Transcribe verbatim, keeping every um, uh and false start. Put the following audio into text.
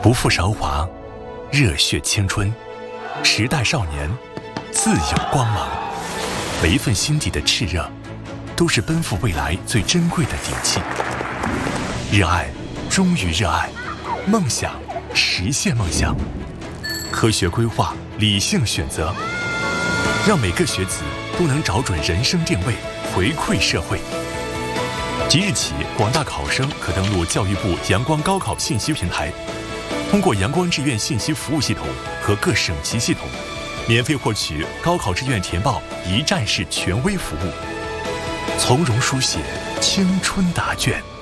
不负韶华，热血青春，时代少年，自有光芒。每一份心底的炽热，都是奔赴未来最珍贵的底气。热爱，忠于热爱，梦想，实现梦想。科学规划，理性选择，让每个学子都能找准人生定位，回馈社会。即日起，广大考生可登录教育部阳光高考信息平台，通过阳光志愿信息服务系统和各省级系统，免费获取高考志愿填报一站式权威服务，从容书写青春答卷。